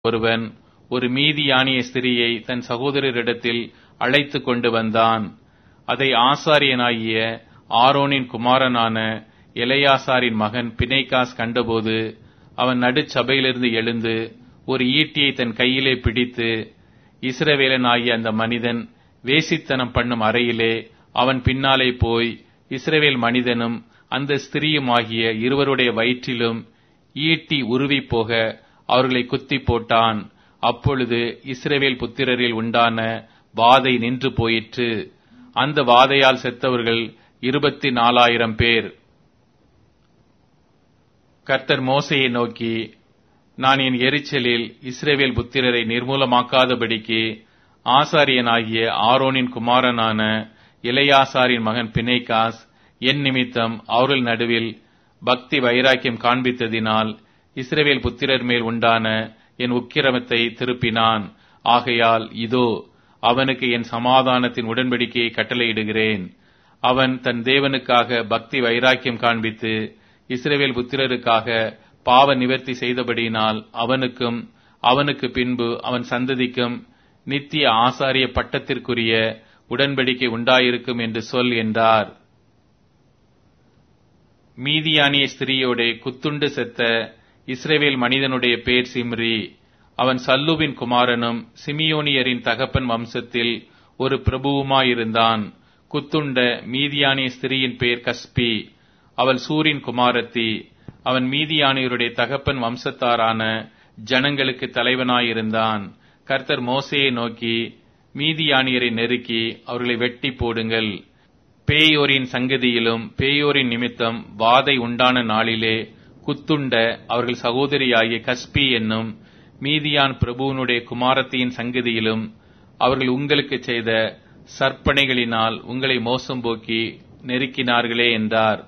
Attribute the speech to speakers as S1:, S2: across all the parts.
S1: ஒருவன் ஒரு மீதியானிய ஸ்திரியை தன் சகோதரரிடத்தில் அழைத்து கொண்டு வந்தான். அதை ஆசாரியனாகிய ஆரோனின் குமாரனான எலெயாசாரின் மகன் பிணைகாஸ் கண்டபோது அவன் நடுச்சபையிலிருந்து எழுந்து ஒரு ஈட்டியை தன் கையிலே பிடித்து, இஸ்ரவேலனாகிய அந்த மனிதன் வேசித்தனம் பண்ணும் அறையிலே அவன் பின்னாலே போய் இஸ்ரவேல் மனிதனும் அந்த ஸ்திரியுமாகிய இருவருடைய வயிற்றிலும் ஈட்டி உருவி போக அவர்களை குத்தி போட்டான். அப்பொழுது இஸ்ரவேல் புத்திரரில் உண்டான வாதை நின்று போயிற்று. அந்த வாதையால் செத்தவர்கள் 24,000 பேர். கர்த்தர் மோசேயை நோக்கி, நான் என் எரிச்சலில் இஸ்ரவேல் புத்திரரை நிர்மூலமாக்காதபடிக்கு ஆசாரியனாகிய ஆரோனின் குமாரனான எலெயாசாரின் மகன் பிணைகாஸ் என் நிமித்தம் அவர்கள் நடுவில் பக்தி வைராக்கியம் காண்பித்ததினால் இஸ்ரவேல் புத்திரர் மேல் உண்டான என் உக்கிரமத்தை திருப்பினான். ஆகையால் இதோ அவனுக்கு என் சமாதானத்தின் உடன்படிக்கையை கட்டளையிடுகிறேன். அவன் தன் தேவனுக்காக பக்தி வைராக்கியம் காண்பித்து இஸ்ரவேல் புத்திரருக்காக பாவ நிவர்த்தி செய்தபடியினால் அவனுக்கும் அவனுக்கு பின்பு அவன் சந்ததிக்கும் நித்திய ஆசாரிய பட்டத்திற்குரிய உடன்படிக்கை உண்டாயிருக்கும் என்று சொல் என்றார். மீதியானிய ஸ்திரியோட குத்துண்டு செத்த இஸ்ரவேல் மனிதனுடைய பேர் சிம்ரி. அவன் சல்லுவின் குமாரனும் சிமியோனியரின் தகப்பன் வம்சத்தில் ஒரு பிரபுவுமாயிருந்தான். குத்துண்ட மீதியானிய ஸ்திரியின் பேர் கஸ்பி. அவள் சூரின் குமாரத்தி. அவன் மீதியானியருடைய தகப்பன் வம்சத்தாரான ஜனங்களுக்கு தலைவனாயிருந்தான். கர்த்தர் மோசேயை நோக்கி, மீதியானியரை நெருக்கி அவர்களை வெட்டி போடுங்கள். பேயோரின் சங்கதியிலும் பேயோரின் நிமித்தம் வாதை உண்டான நாளிலே குத்துண்ட அவர்கள் சகோதரியாகிய கஸ்பி என்னும் மீதியான் பிரபுவனுடைய குமாரத்தியின் சங்கதியிலும் அவர்கள் உங்களுக்கு செய்த சற்பனைகளினால் உங்களை மோசம் போக்கி நெருக்கினார்களே என்றார்.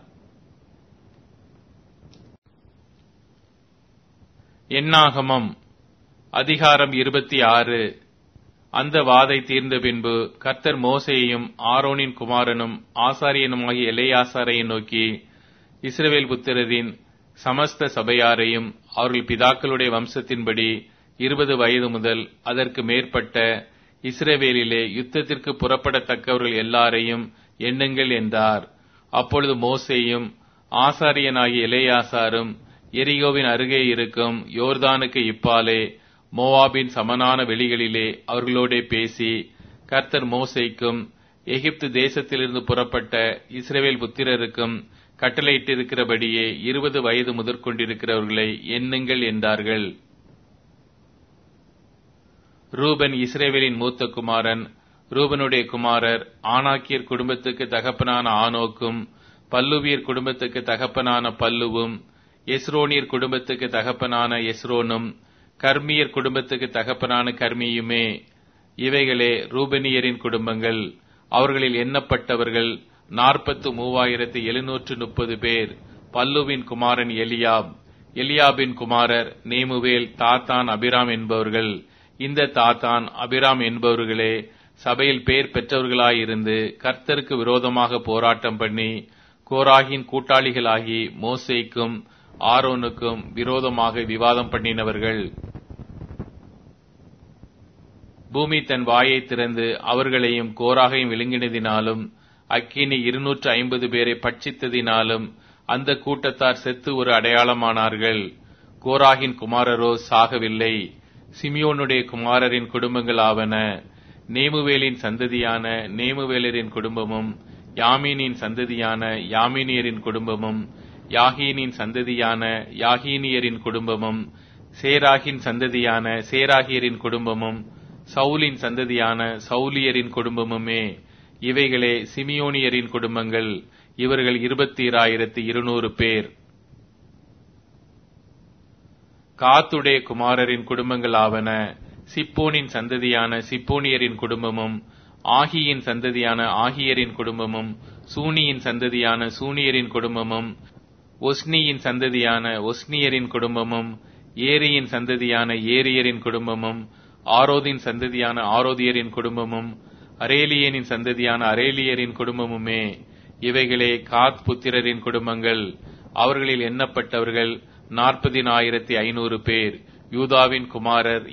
S1: என்னாகமம் அதிகாரம் 26. அந்த வாதை தீர்ந்த பின்பு கர்த்தர் மோசேயையும் ஆரோனின் குமாரனும் ஆசாரியனுமாகிய எலெயாசாரையும் நோக்கி, இஸ்ரவேல் புத்திரரின் சமஸ்த சபையாரையும் அவர்கள் பிதாக்களுடைய வம்சத்தின்படி 20 வயது முதல் அதற்கு மேற்பட்ட இஸ்ரவேலிலே யுத்தத்திற்கு புறப்படத்தக்கவர்கள் எல்லாரையும் எண்ணுங்கள் என்றார். அப்பொழுது மோசேயும் ஆசாரியனாகிய எலெயாசாரும் எரிகோவின் அருகே இருக்கும் யோர்தானுக்கு இப்பாலே மோவாபின் சமனான வெளிகளிலே அவர்களோடே பேசி, கர்த்தர் மோசேக்கும் எகிப்து தேசத்திலிருந்து புறப்பட்ட இஸ்ரவேல் புத்திரருக்கும் கட்டளையிட்டிருக்கிறபடியே 20 வயது முதற்கொண்டிருக்கிறவர்களை எண்ணுங்கள் என்றார்கள். ரூபன் இஸ்ரவேலின் மூத்த குமாரன். ரூபனுடைய குமாரர் ஆனாக்கியர் குடும்பத்துக்கு தகப்பனான ஆனோக்கும், பல்லுவியர் குடும்பத்துக்கு தகப்பனான பல்லுவும், எஸ்ரோனியர் குடும்பத்துக்கு தகப்பனான எஸ்ரோனும், கர்மியர் குடும்பத்துக்கு தகப்பனான கர்மியுமே. இவைகளே ரூபனியரின் குடும்பங்கள். அவர்களில் எண்ணப்பட்டவர்கள் 43,730 பேர். பல்லுவின் குமாரன் எலியாப். எலியாபின் குமாரர் நேமுவேல், தாத்தான், அபிராம் என்பவர்கள். இந்த தாத்தான், அபிராம் என்பவர்களே சபையில் பேர் பெற்றவர்களாயிருந்து கர்த்தருக்கு விரோதமாக போராட்டம் பண்ணி கோராகின் கூட்டாளிகளாகி மோசேக்கும் ஆரோனுக்கும் விரோதமாக விவாதம் பண்ணினவர்கள். பூமி தன் வாயை திறந்து அவர்களையும் கோராகையும் விழுங்கினதினாலும் அக்கினி 250 பேரை பட்சித்ததினாலும் அந்த கூட்டத்தார் செத்து ஒரு அடையாளமானார்கள். கோராகின் குமாரரோ சாகவில்லை. சிமியோனுடைய குமாரரின் குடும்பங்கள் ஆவன: நேமுவேலின் சந்ததியான நேமுவேலரின் குடும்பமும், யாமீனின் சந்ததியான யாமீனியரின் குடும்பமும், யாகீனின் சந்ததியான யாகீனியரின் குடும்பமும், சேராகின் சந்ததியான சேராகியரின் குடும்பமும், சவுலின் சந்ததியான சவுலியரின் குடும்பமுமே. இவைகளே சிமியோனியரின் குடும்பங்கள். இவர்கள் 22,200 பேர். காத்துடைய குமாரரின் குடும்பங்கள் ஆவன: சிப்போனின் சந்ததியான சிப்போனியரின் குடும்பமும், ஆகியின் சந்ததியான ஆகியரின் குடும்பமும், சூனியின் சந்ததியான சூனியரின் குடும்பமும், ஒஸ்னியின் சந்ததியான ஒஸ்னியரின் குடும்பமும், ஏரியின் சந்ததியான ஏரியரின் குடும்பமும், ஆரோதின் சந்ததியான ஆரோதியரின் குடும்பமும், அரேலியனின் சந்ததியான அரேலியரின் குடும்பமுமே. இவைகளே காத் புத்திரரின் குடும்பங்கள். அவர்களில் எண்ணப்பட்டவர்கள் 40,500 பேர். யூதாவின் குமாரர்